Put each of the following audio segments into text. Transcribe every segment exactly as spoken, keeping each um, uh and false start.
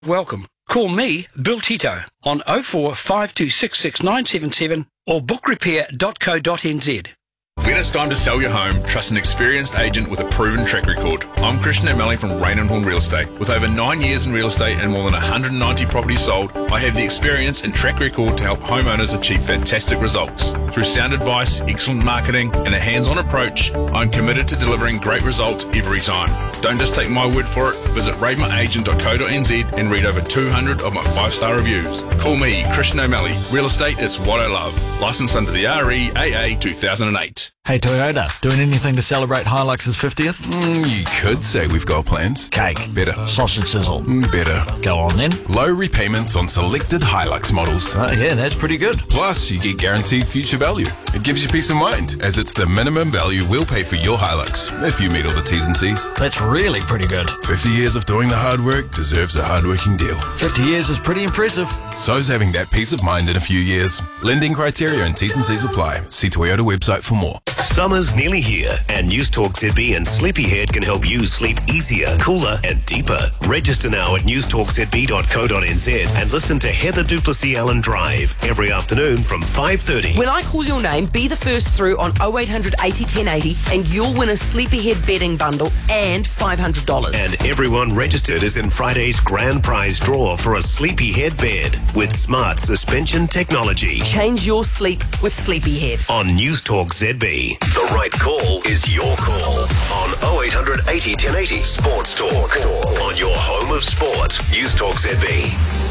Welcome. Call me, Bill Tito, on oh four five two six six nine seven seven or book repair dot co dot n z. When it's time to sell your home, trust an experienced agent with a proven track record. I'm Christian O'Malley from Rain and Horn Real Estate. With over nine years in real estate and more than one hundred ninety properties sold, I have the experience and track record to help homeowners achieve fantastic results. Through sound advice, excellent marketing, and a hands-on approach, I'm committed to delivering great results every time. Don't just take my word for it. Visit ravema agent dot co dot n z and read over two hundred of my five-star reviews. Call me, Christian O'Malley. Real estate, it's what I love. Licensed under the R E A A two thousand eight. Hey Toyota, doing anything to celebrate Hilux's fiftieth? Mm, you could say we've got plans. Cake. Better. Sausage sizzle. Mm, better. Go on then. Low repayments on selected Hilux models. Oh yeah, that's pretty good. Plus, you get guaranteed future value. It gives you peace of mind, as it's the minimum value we'll pay for your Hilux, if you meet all the T's and C's. That's really pretty good. fifty years of doing the hard work deserves a hard-working deal. fifty years is pretty impressive. So's having that peace of mind in a few years. Lending criteria and T's and C's apply. See Toyota website for more. Summer's nearly here, and News Talk Z B and Sleepyhead can help you sleep easier, cooler, and deeper. Register now at news talk z b dot co dot n z and listen to Heather Duplessis Allen Drive every afternoon from five thirty. When I call your name, be the first through on oh eight hundred eighty ten eighty, and you'll win a Sleepyhead bedding bundle and five hundred dollars. And everyone registered is in Friday's grand prize draw for a Sleepyhead bed with smart suspension technology. Change your sleep with Sleepyhead. On News Talk Z B. The right call is your call on oh eight hundred eighty ten eighty Sports Talk. On your home of sport, News Talk Z B.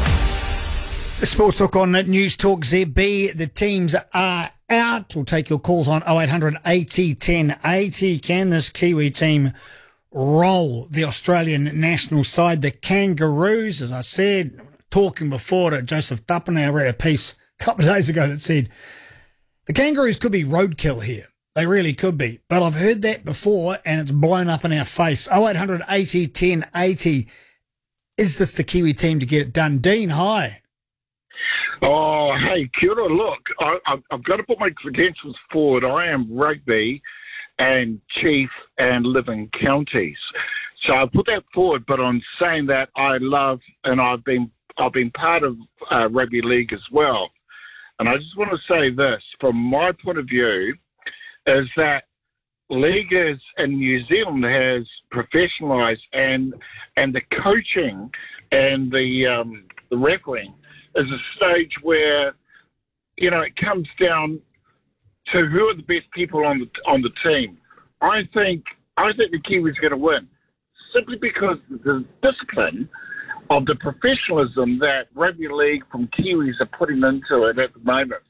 The Sports Talk on News Talk Z B. The teams are out. We'll take your calls on oh eight hundred eighty ten eighty. Can this Kiwi team roll the Australian national side? The Kangaroos, as I said, talking before to Joseph Tapane, I read a piece a couple of days ago that said the Kangaroos could be roadkill here. They really could be. But I've heard that before, and it's blown up in our face. oh eight hundred eighty ten eighty. Is this the Kiwi team to get it done? Dean, hi. Oh, hey, kia ora. Look, I, I've, I've got to put my credentials forward. I am rugby and chief and live in counties. So I put that forward, but on saying that, I love, and I've been I've been part of uh, rugby league as well. And I just want to say this, from my point of view, is that league is, in New Zealand has professionalised, and and the coaching and the um, the refereeing is a stage where, you know, it comes down to who are the best people on the on the team. I think I think the Kiwis are going to win simply because the discipline of the professionalism that rugby league from Kiwis are putting into it at the moment,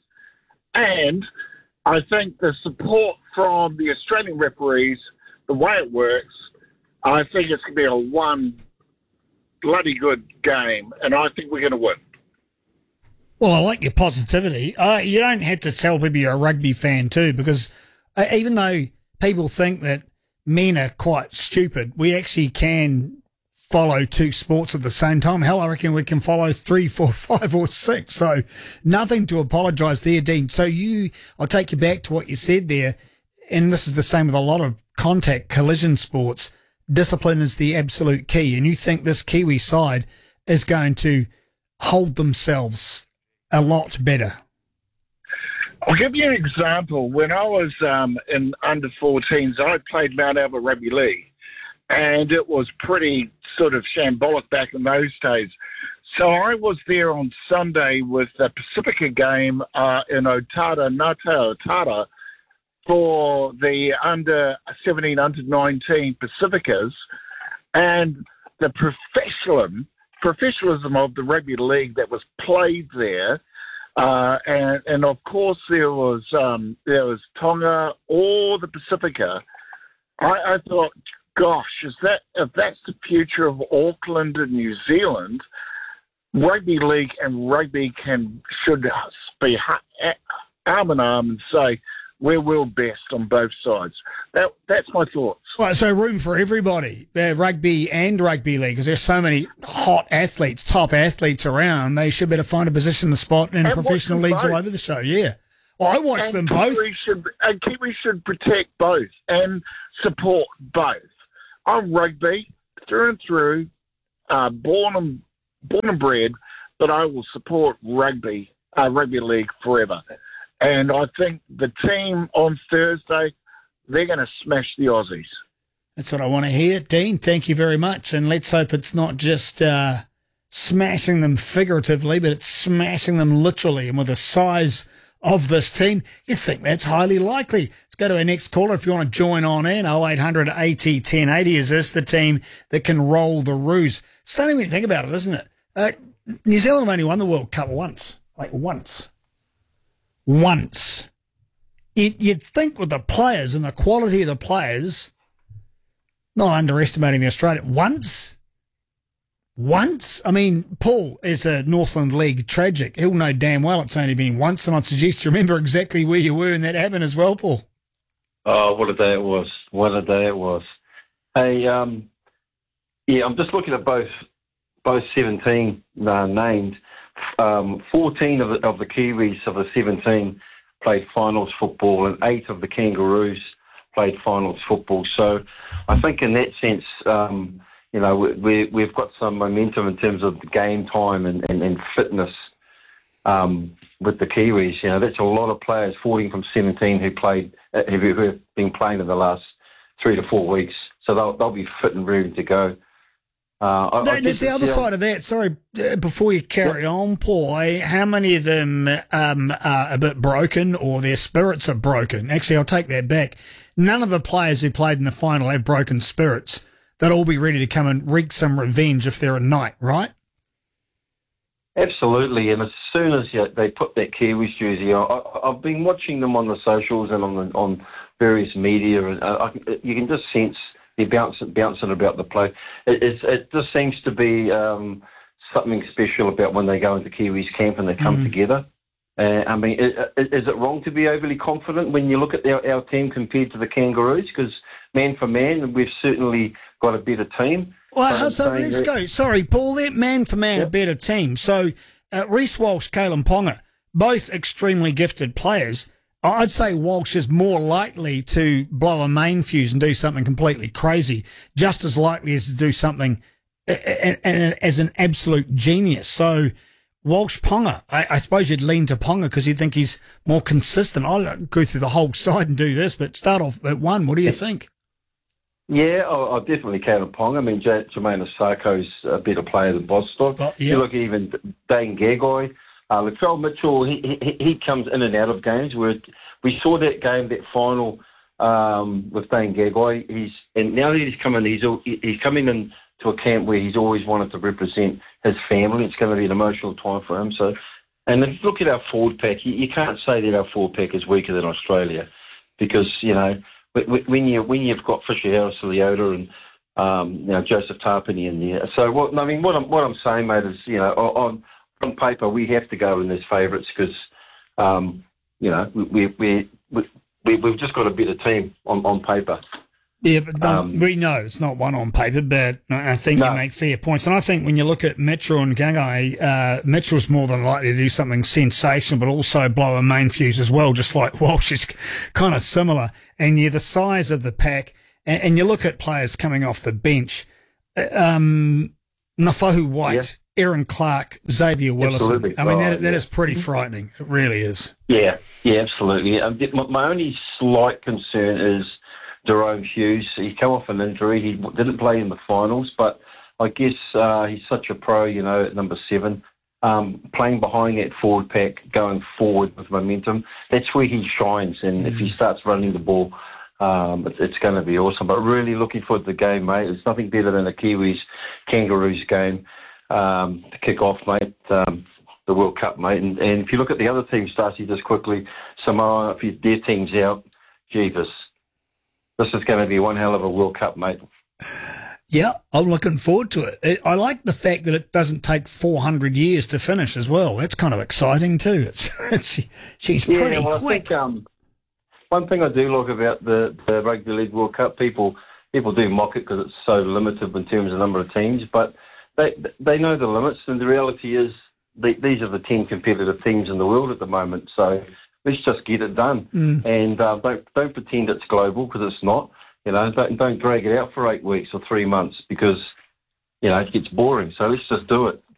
and I think the support from the Australian referees, the way it works, I think it's going to be a one bloody good game, and I think we're going to win. Well, I like your positivity. Uh, you don't have to tell people you're a rugby fan too, because uh, even though people think that men are quite stupid, we actually can follow two sports at the same time. Hell, I reckon we can follow three, four, five, or six. So nothing to apologise there, Dean. So you, I'll take you back to what you said there, and this is the same with a lot of contact collision sports. Discipline is the absolute key, and you think this Kiwi side is going to hold themselves a lot better. I'll give you an example. When I was um, in under fourteens, I played Mount Albert Rugby League, and it was pretty sort of shambolic back in those days. So I was there on Sunday with the Pacifica game uh, in Otada, Ngāta Otada, for the under seventeen, under nineteen Pacificas, and the professionalism, professionalism of the rugby league that was played there, uh, and, and of course there was um, there was Tonga or the Pacifica. I, I thought, gosh, is that if that's the future of Auckland and New Zealand, rugby league and rugby can should be arm in arm and say we're world best on both sides. That that's my thoughts. Well, so room for everybody, uh, rugby and rugby league, because there's so many hot athletes, top athletes around. They should better find a position, the spot in and professional leagues both. all over the show. Yeah, well, I watch and them Kiwi both. Should, and Kiwi should protect both and support both. I'm rugby through and through, uh, born and born and bred, but I will support rugby, uh, rugby league forever. And I think the team on Thursday, they're going to smash the Aussies. That's what I want to hear. Dean, thank you very much. And let's hope it's not just uh, smashing them figuratively, but it's smashing them literally. And with the size of this team, you think that's highly likely. Let's go to our next caller if you want to join on in. oh eight hundred eighty ten eighty. Is this the team that can roll the Roos? It's funny when you think about it, isn't it? Uh, New Zealand have only won the World Cup once. Like once. Once. You'd, you'd think with the players and the quality of the players, not underestimating the Australian, once? Once? I mean, Paul is a Northland League tragic. He'll know damn well it's only been once, and I'd suggest you remember exactly where you were when that happened as well, Paul. Oh, what a day it was. What a day it was. Hey, um, yeah, I'm just looking at both both seventeen uh, named. Um, fourteen of the, of the Kiwis of the seventeen played finals football, and eight of the Kangaroos played finals football. So I think in that sense, um, you know, we, we've got some momentum in terms of game time and, and, and fitness um, with the Kiwis. You know, that's a lot of players, fourteen from seventeen, who played, who have been playing in the last three to four weeks. So they'll, they'll be fit and ready to go. Uh, no, there's the other side of that. Sorry, uh, before you carry yeah. on, Paul, eh, how many of them um, are a bit broken or their spirits are broken? Actually, I'll take that back. None of the players who played in the final have broken spirits. They'll all be ready to come and wreak some revenge if they're a knight, right? Absolutely, and as soon as you, they put that Kiwis jersey on, I, I've been watching them on the socials and on the, on various media, and uh, I, you can just sense they're bouncing, bouncing about the play. It, it, it just seems to be um, something special about when they go into Kiwis camp and they come mm. together. Uh, I mean, is, is it wrong to be overly confident when you look at our, our team compared to the Kangaroos? Because man for man, we've certainly got a better team. Well, so let's that, go. Sorry, Paul, they're man for man, yep. a better team. So uh, Reece Walsh, Kalen Ponga, both extremely gifted players. I'd say Walsh is more likely to blow a main fuse and do something completely crazy, just as likely as to do something a, a, a, as an absolute genius. So Walsh, Ponga, I, I suppose you'd lean to Ponga because you think he's more consistent. I'll go through the whole side and do this, but start off at one. What do you think? Yeah, I, I definitely count Ponga. I mean, J- Jermaine Osako's a better player than Bostock. Oh, yeah. You look even Dane Gagai. Uh, Latrell Mitchell, he, he he comes in and out of games. Where we saw that game, that final um, with Dane Gagai. He's and now that he's coming, he's he's coming in to a camp where he's always wanted to represent his family. It's going to be an emotional time for him. So, and if you look at our forward pack, you, you can't say that our forward pack is weaker than Australia, because you know when you when you've got Fisher Harris, Leota, and um, you know Joseph Tarpany in there. So what I mean, what I'm what I'm saying, mate, is you know on. On paper, we have to go in as favourites because, um, you know, we, we, we, we, we've just got a better team on, on paper. Yeah, but um, we know it's not one on paper, but I think no. you make fair points. And I think when you look at Mitchell and Gagai, uh, Mitchell's more than likely to do something sensational, but also blow a main fuse as well, just like Walsh is kind of similar. And yeah, the size of the pack, and, and you look at players coming off the bench, um, Nafahu White, yeah. Aaron Clark, Xavier Willison. Absolutely. I mean, that, that yeah. is pretty frightening. It really is. Yeah, yeah, absolutely. Um, my only slight concern is Jerome Hughes. He came off an injury. He didn't play in the finals, but I guess uh, he's such a pro, you know, at number seven. Um, playing behind that forward pack, going forward with momentum, that's where he shines. And mm. if he starts running the ball, um, it's, it's going to be awesome. But really looking forward to the game, mate. There's nothing better than a Kiwis-Kangaroos game. Um, to kick off, mate, um, the World Cup, mate. And, and if you look at the other teams, Darcy, just quickly, Samoa, if their team's out, jeepers, this is going to be one hell of a World Cup, mate. Yeah, I'm looking forward to it. I like the fact that it doesn't take four hundred years to finish as well. That's kind of exciting too. It's, it's she's yeah, pretty well, quick. I think, um, one thing I do like about the, the Rugby League World Cup, people people do mock it because it's so limited in terms of number of teams, but They they know the limits, and the reality is they, these are the ten competitive teams in the world at the moment. So let's just get it done, mm. and uh, don't don't pretend it's global because it's not. You know, don't don't drag it out for eight weeks or three months because you know it gets boring. So let's just do it.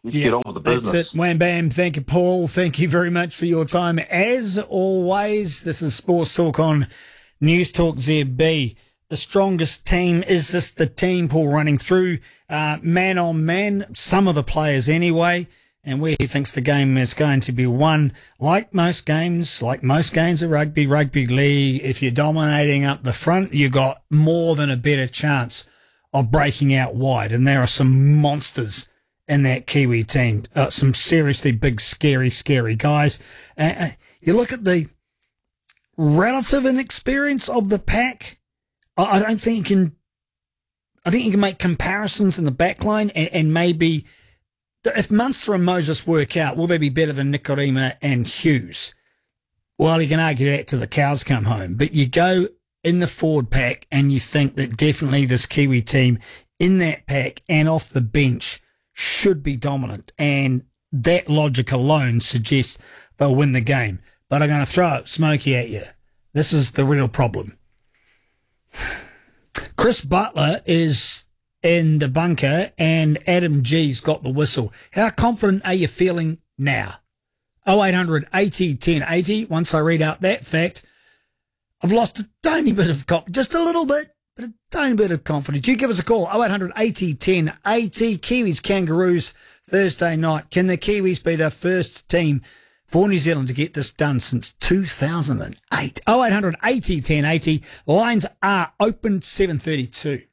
let's Yeah, get on with the business. That's it. Wham bam. Thank you, Paul. Thank you very much for your time. As always, this is Sports Talk on News Talk Z B. The strongest team, is this the team, Paul, running through uh, man on man, some of the players anyway, and where he thinks the game is going to be won. Like most games, like most games of rugby, rugby league, if you're dominating up the front, you got more than a better chance of breaking out wide. And there are some monsters in that Kiwi team, uh, some seriously big, scary, scary guys. Uh, you look at the relative inexperience of the pack. I don't think you can. I think you can make comparisons in the back line, and, and maybe if Munster and Moses work out, will they be better than Nikorima and Hughes? Well, you can argue that till the cows come home. But you go in the forward pack, and you think that definitely this Kiwi team in that pack and off the bench should be dominant, and that logic alone suggests they'll win the game. But I'm going to throw it smoky at you. This is the real problem. Chris Butler is in the bunker and Adam G's got the whistle. How confident are you feeling now? oh eight hundred eighty ten eighty. Once I read out that fact, I've lost a tiny bit of confidence, just a little bit, but a tiny bit of confidence. You give us a call, oh eight hundred eighty ten eighty. Kiwis, Kangaroos, Thursday night. Can the Kiwis be the first team for New Zealand to get this done since two thousand eight? oh eight hundred eighty ten eighty. Lines are open, seven thirty-two.